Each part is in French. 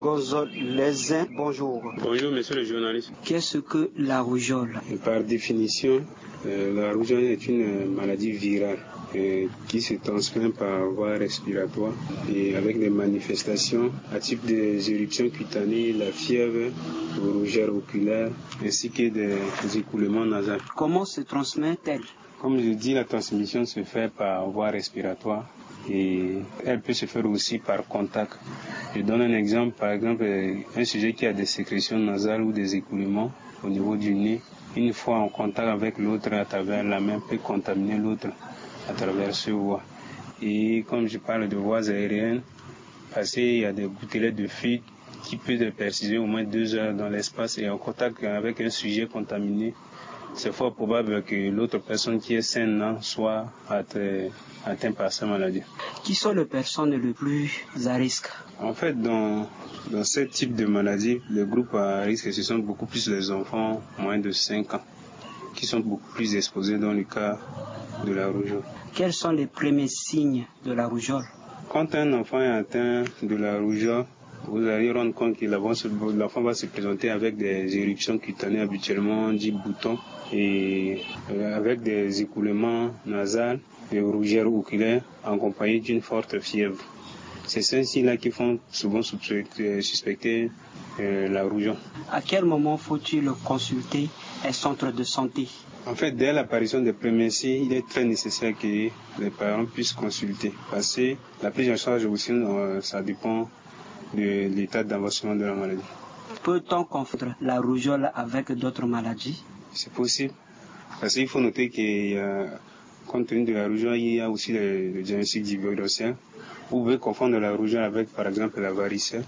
Gonzolez, bonjour. Bonjour, monsieur le journaliste. Qu'est-ce que la rougeole? Par définition, la rougeole est une maladie virale qui se transmet par voie respiratoire et avec des manifestations à type des éruptions cutanées, la fièvre, la rougeur oculaire ainsi que des écoulements nasaux. Comment se transmet-elle? Comme je dis, la transmission se fait par voie respiratoire et elle peut se faire aussi par contact. Je donne un exemple, par exemple, un sujet qui a des sécrétions nasales ou des écoulements au niveau du nez, une fois en contact avec l'autre à travers la main, peut contaminer l'autre à travers ce voie. Et comme je parle de voies aériennes, parce qu'il y a des gouttelettes de fuite qui peuvent persister au moins 2 heures dans l'espace et en contact avec un sujet contaminé, c'est fort probable que l'autre personne qui est saine soit atteinte par cette maladie. Qui sont les personnes les plus à risque? En fait, dans ce type de maladie, les groupes à risque, ce sont beaucoup plus les enfants moins de 5 ans qui sont beaucoup plus exposés dans le cas de la rougeole. Quels sont les premiers signes de la rougeole? Quand un enfant est atteint de la rougeole, vous allez rendre compte que l'enfant va se présenter avec des éruptions cutanées, habituellement dit boutons, et avec des écoulements nasaux, des rougeurs oculaires, accompagnés d'une forte fièvre. C'est ces signes-là qui font souvent suspecter la rougeole. À quel moment faut-il consulter un centre de santé? En fait, dès l'apparition des premiers signes, il est très nécessaire que les parents puissent consulter. Parce que la prise en charge aussi, ça dépend de l'état d'avancement de la maladie. Peut-on confondre la rougeole avec d'autres maladies? C'est possible. Parce qu'il faut noter que, compte tenu de la rougeole, il y a aussi le diagnostic divergentiel. Vous pouvez confondre la rougeole avec, par exemple, la varicelle,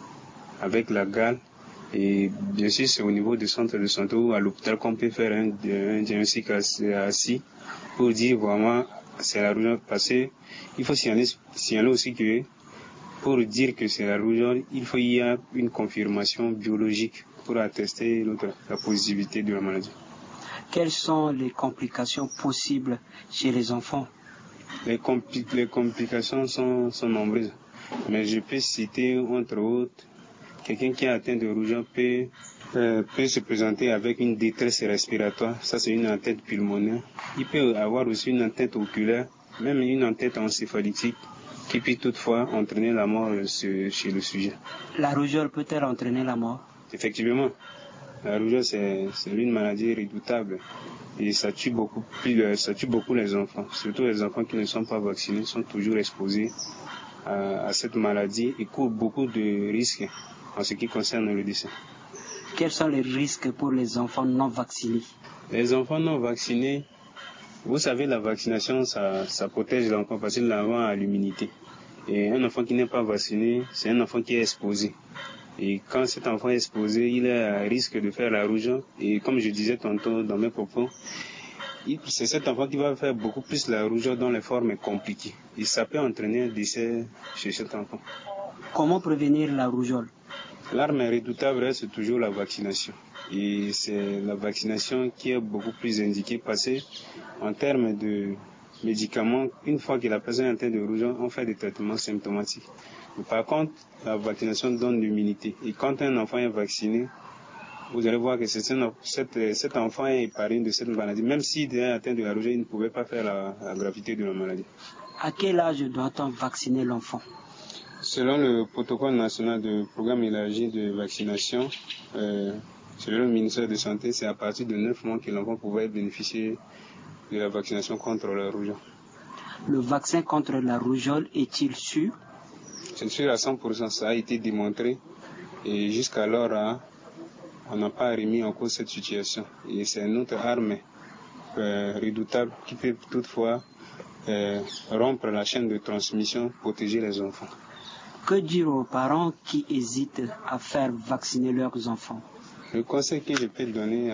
avec la gale. Et bien sûr, c'est au niveau du centre de santé ou à l'hôpital qu'on peut faire un diagnostic assis pour dire vraiment c'est la rougeole. Parce qu'il faut signaler aussi que pour dire que c'est la rougeole, il y a une confirmation biologique pour attester la positivité de la maladie. Quelles sont les complications possibles chez les enfants? Les complications sont nombreuses, mais je peux citer entre autres, quelqu'un qui est atteint de rougeole peut se présenter avec une détresse respiratoire, ça c'est une atteinte pulmonaire. Il peut avoir aussi une atteinte oculaire, même une atteinte encéphalytique, qui peut toutefois entraîner la mort chez le sujet. La rougeole peut-elle entraîner la mort? Effectivement, la rougeole c'est une maladie redoutable et ça tue beaucoup les enfants. Surtout les enfants qui ne sont pas vaccinés sont toujours exposés à cette maladie et courent beaucoup de risques en ce qui concerne le décès. Quels sont les risques pour les enfants non vaccinés? Les enfants non vaccinés, vous savez, la vaccination, ça protège l'enfant parce que l'enfant a l'immunité. Et un enfant qui n'est pas vacciné, c'est un enfant qui est exposé. Et quand cet enfant est exposé, il est à risque de faire la rougeole. Et comme je disais tantôt dans mes propos, c'est cet enfant qui va faire beaucoup plus la rougeole dans les formes compliquées. Et ça peut entraîner un décès chez cet enfant. Comment prévenir la rougeole? L'arme redoutable reste toujours la vaccination. Et c'est la vaccination qui est beaucoup plus indiquée parce qu'en termes de médicaments, une fois que la personne est atteinte de rougeole, on fait des traitements symptomatiques. Mais par contre, la vaccination donne l'immunité. Et quand un enfant est vacciné, vous allez voir que cet enfant est épargné de cette maladie. Même s'il est atteint de la rougeole, il ne pouvait pas faire la gravité de la maladie. À quel âge doit-on vacciner l'enfant? Selon le protocole national de programme élargi de vaccination, selon le ministère de la Santé, c'est à partir de 9 mois que l'enfant pouvait bénéficier de la vaccination contre la rougeole. Le vaccin contre la rougeole est-il sûr? C'est sûr à 100%, ça a été démontré. Et jusqu'alors, on n'a pas remis en cause cette situation. Et c'est notre arme redoutable qui peut toutefois rompre la chaîne de transmission, protéger les enfants. Que dire aux parents qui hésitent à faire vacciner leurs enfants? Le conseil que je peux donner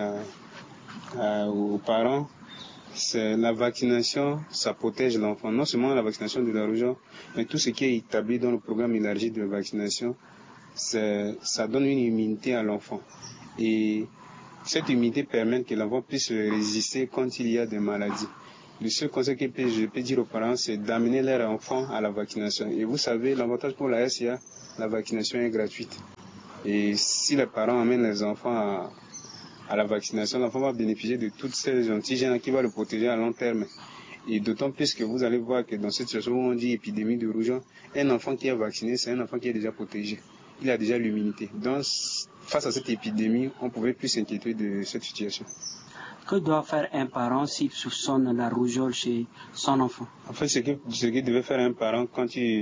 aux parents, c'est la vaccination, ça protège l'enfant. Non seulement la vaccination de la rougeole, mais tout ce qui est établi dans le programme élargi de vaccination, ça donne une immunité à l'enfant. Et cette immunité permet que l'enfant puisse résister quand il y a des maladies. Le seul conseil que je peux dire aux parents, c'est d'amener leurs enfants à la vaccination. Et vous savez, l'avantage pour la SIA, la vaccination est gratuite. Et si les parents amènent les enfants à la vaccination, l'enfant va bénéficier de toutes ces antigènes qui vont le protéger à long terme. Et d'autant plus que vous allez voir que dans cette situation où on dit épidémie de rougeole, un enfant qui est vacciné, c'est un enfant qui est déjà protégé. Il a déjà l'immunité. Donc, face à cette épidémie, on ne pouvait plus s'inquiéter de cette situation. Que doit faire un parent s'il soupçonne la rougeole chez son enfant? En fait, ce que devait faire un parent quand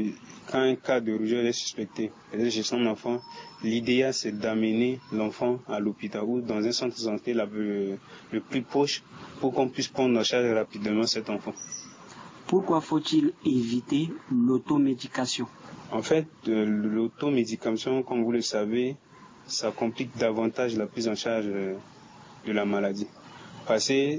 un cas de rougeole est suspecté, chez son enfant, l'idéal c'est d'amener l'enfant à l'hôpital ou dans un centre de santé le plus proche pour qu'on puisse prendre en charge rapidement cet enfant. Pourquoi faut-il éviter l'automédication? En fait, l'automédication, comme vous le savez, ça complique davantage la prise en charge de la maladie. Parce que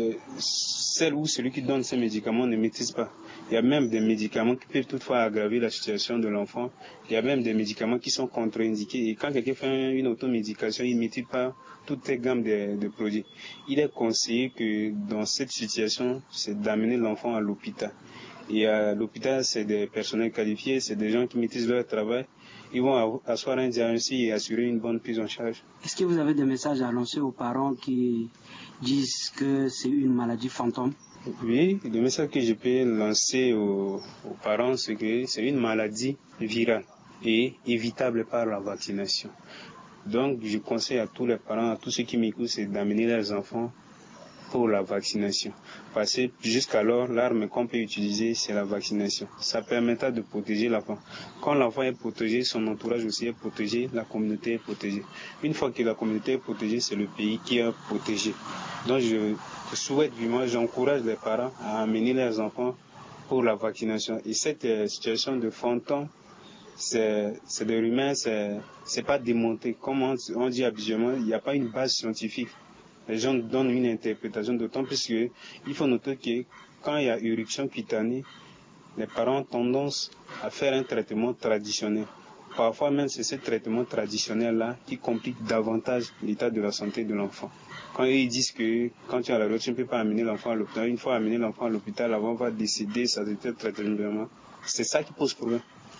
celle ou celui qui donne ces médicaments ne maîtrise pas. Il y a même des médicaments qui peuvent toutefois aggraver la situation de l'enfant. Il y a même des médicaments qui sont contre-indiqués. Et quand quelqu'un fait une automédication, il ne maîtrise pas toutes les gammes de produits. Il est conseillé que dans cette situation, c'est d'amener l'enfant à l'hôpital. Et à l'hôpital, c'est des personnels qualifiés, c'est des gens qui maîtrisent leur travail. Ils vont asseoir un diagnostic et assurer une bonne prise en charge. Est-ce que vous avez des messages à lancer aux parents qui disent que c'est une maladie fantôme? Oui, le message que je peux lancer aux parents, c'est que c'est une maladie virale et évitable par la vaccination. Donc, je conseille à tous les parents, à tous ceux qui m'écoutent, c'est d'amener leurs enfants pour la vaccination. Parce que jusqu'alors, l'arme qu'on peut utiliser, c'est la vaccination. Ça permettra de protéger l'enfant. Quand l'enfant est protégé, son entourage aussi est protégé, la communauté est protégée. Une fois que la communauté est protégée, c'est le pays qui est protégé. Donc je souhaite vivement, j'encourage les parents à amener leurs enfants pour la vaccination. Et cette situation de fantôme, c'est des rumeurs, c'est pas démonté. Comme on dit habituellement, il n'y a pas une base scientifique. Les gens donnent une interprétation, d'autant plus qu'il faut noter que quand il y a éruption cutanée, les parents ont tendance à faire un traitement traditionnel. Parfois même, c'est ce traitement traditionnel-là qui complique davantage l'état de la santé de l'enfant. Quand ils disent que quand tu as la route, tu ne peux pas amener l'enfant à l'hôpital, une fois amené l'enfant à l'hôpital, l'enfant va décéder, ça doit être traitement. C'est ça qui pose problème.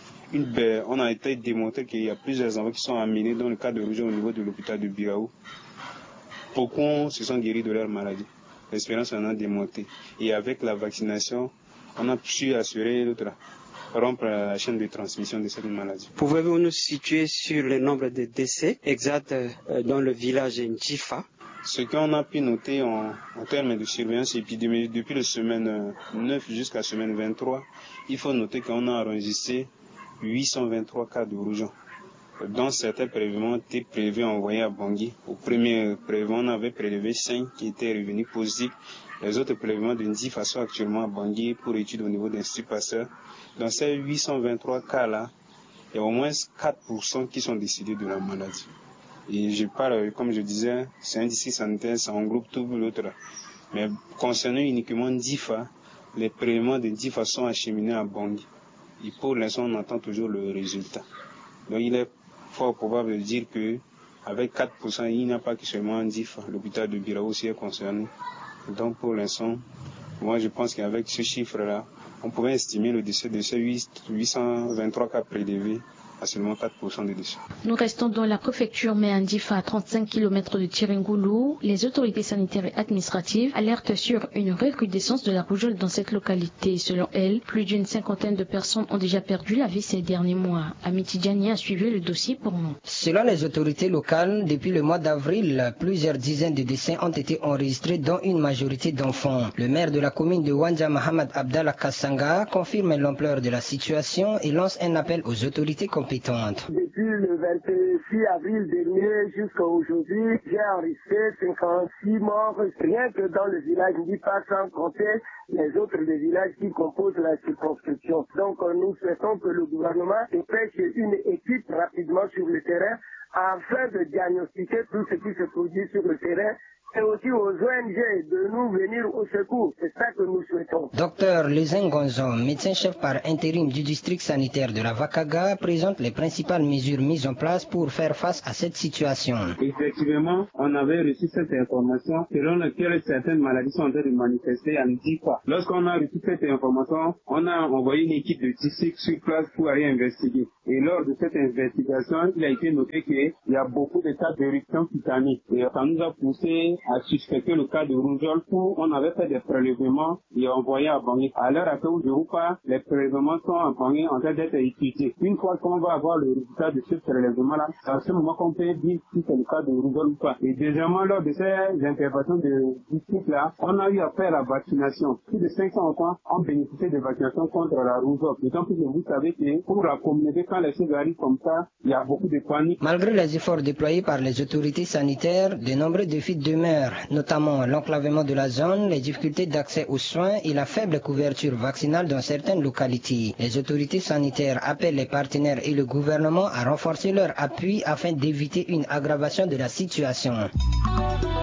On a été démontré qu'il y a plusieurs enfants qui sont amenés dans le cas de rougeole au niveau de l'hôpital de Biraou. Beaucoup se sont guéris de leur maladie. L'expérience en a démontré. Et avec la vaccination, on a pu assurer rompre la chaîne de transmission de cette maladie. Pouvez-vous nous situer sur le nombre de décès exacts dans le village Ndjifa? Ce qu'on a pu noter en termes de surveillance épidémique depuis la semaine 9 jusqu'à la semaine 23, il faut noter qu'on a enregistré 823 cas de rougeole. Dont certains prélèvements étaient prélevés envoyés à Bangui. Au premier prélèvement, on avait prélevé 5 qui étaient revenus positifs. Les autres prélèvements de Ndjifa sont actuellement à Bangui pour études au niveau d'Institut Pasteur. Dans ces 823 cas-là, il y a au moins 4% qui sont décédés de la maladie. Et je parle, comme je disais, c'est un district sanitaire, ça englobe tout l'autre. Mais concernant uniquement Ndjifa, les prélèvements de Ndjifa sont acheminés à Bangui. Et pour l'instant, on attend toujours le résultat. Donc il est fort probable de dire que avec 4%, il n'y a pas que seulement Ndjifa. L'hôpital de Biraou aussi est concerné. Donc pour l'instant, moi je pense qu'avec ce chiffre-là, on pourrait estimer le décès de ces 823 cas prélevés à seulement 4% de décès. Nous restons dans la préfecture, mais à Ndjifa, à 35 km de Tiringoulou, les autorités sanitaires et administratives alertent sur une recrudescence de la rougeole dans cette localité. Selon elles, plus d'une cinquantaine de personnes ont déjà perdu la vie ces derniers mois. Amity Diani a suivi le dossier pour nous. Selon les autorités locales, depuis le mois d'avril, plusieurs dizaines de décès ont été enregistrés, dont une majorité d'enfants. Le maire de la commune de Wandja, Mohamed Abdallah Kassanga, confirme l'ampleur de la situation et lance un appel aux autorités compétentes. Depuis le 26 avril dernier jusqu'à aujourd'hui, j'ai enregistré 56 morts, rien que dans le village Ndjifa, sans compter les autres villages qui composent la circonscription. Donc nous souhaitons que le gouvernement dépêche une équipe rapidement sur le terrain afin de diagnostiquer tout ce qui se produit sur le terrain et aussi aux ONG de nous venir au secours. C'est ça que nous souhaitons. Docteur Lezen Gonzon, médecin-chef par intérim du district sanitaire de la Vakaga, présente les principales mesures mises en place pour faire face à cette situation. Effectivement, on avait reçu cette information selon laquelle certaines maladies sont en train de manifester à Ndifa. Lorsqu'on a reçu cette information, on a envoyé une équipe de district sur place pour aller investiguer. Et lors de cette investigation, il a été noté qu'il y a beaucoup de cas d'éruption cutanée. Et ça nous a poussé à suspecter le cas de rougeole où on avait fait des prélèvements et envoyé à Bangui. À l'heure actuelle où je vous parle, les prélèvements sont à Bangui en train d'être étudiés. Une fois qu'on va avoir le résultat de ce prélèvement-là, c'est à ce moment qu'on peut dire si c'est le cas de rougeole ou pas. Et deuxièmement, lors de ces interventions de district-là, on a eu à faire la vaccination. Plus de 500 enfants ont bénéficié de vaccination contre la rougeole. Et donc, vous savez que pour la communauté, quand les choses arrivent comme ça, il y a beaucoup de panique. Malgré les efforts déployés par les autorités sanitaires, de nombreux défis demeurent, notamment l'enclavement de la zone, les difficultés d'accès aux soins et la faible couverture vaccinale dans certaines localités. Les autorités sanitaires appellent les partenaires et le gouvernement à renforcer leur appui afin d'éviter une aggravation de la situation.